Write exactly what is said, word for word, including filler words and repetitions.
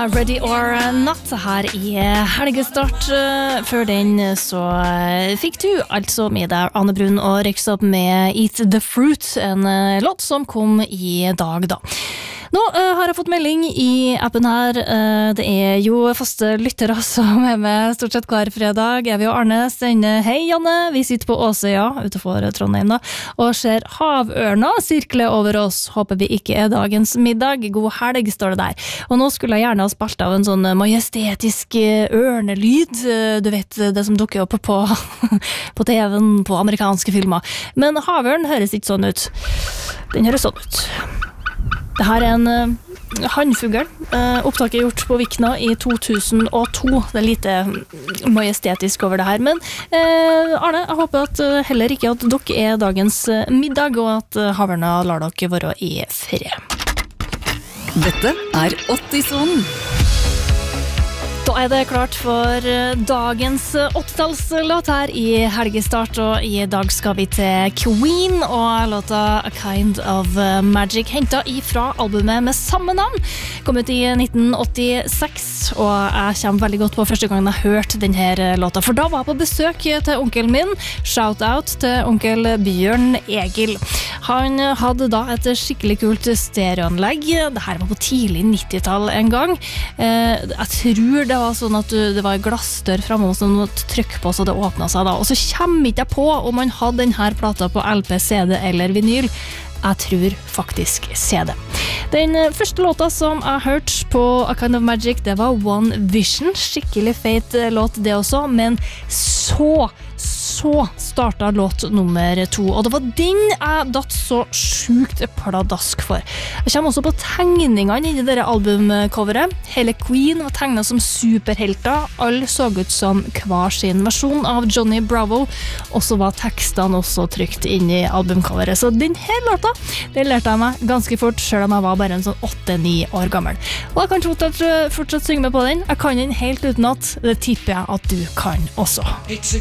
Ready or Not her i helgestart. Før den så fikk du altså med deg Anne Brun og Røyksopp med Eat the Fruit, en låt som kom i dag da. Nå uh, har jeg fått melding i appen her. Uh, det er jo faste lyttere som er med stort sett hver fredag. Jeg og Arne sender hei Janne, vi sitter på Åsøya utenfor Trondheim da, og ser havørna sirkle over oss. Håper vi ikke er dagens middag. God helg, står det der. Og nå skulle jeg gjerne ha spalt av en sånn majestetisk ørnelyd. Du vet, det som dukker opp på, på T V-en, på amerikanske filmer. Men havørn høres ikke sånn ut. Den høres sånn ut. Det her er en uh, hannfugl. Uh, opptaket er gjort på Vikna i to tusen og to. Det er lite majestetisk over det her. Men uh, Arne, jeg håper at uh, heller ikke at dere er dagens uh, middag, og at uh, havørna lar dere være i fred. Dette er åtti-sonen. Da er det klart for dagens åttitallslåt her i helgestart, og i dag skal vi til Queen og låta A Kind of Magic, hentet ifra albumet med samme navn, kom ut i nitten åttiseks, og jeg kommer veldig godt på første gang jeg hørte denne låta, for da var jeg på besøk til onkelen min. Shout out til onkel Bjørn Egil. Han hadde da et skikkelig kult stereoanlegg. Det her var på tidlig nittitall en gang. Jeg tror det var sånn at du, det var glassdør fremme og sånn at trykk på så det åpnet seg da. Og så kommer ikke jeg på om man hadde denne plata på L P, C D eller vinyl. Jeg tror faktisk C D. Den første låta som jeg hørte på A Kind of Magic, det var One Vision. Skikkelig feit låt det også, men så, så startet låt nummer to. Og det var den jeg datt så sjukt pladask for. Jeg kommer også på tegningene i det der albumcoveret. Hele Queen var tegnet som superhelter. Alle så ut som hver sin versjon av Johnny Bravo. Og så var tekstene også trykt inn i albumcoveret. Så den her låta, det lærte jeg meg ganske fort, selv om jeg var bare en sånn åtte-ni år gammel. Og jeg kan fortsatt, fortsatt synge med på den. Jeg kan den helt uten at det tipper jeg at du kan også. It's a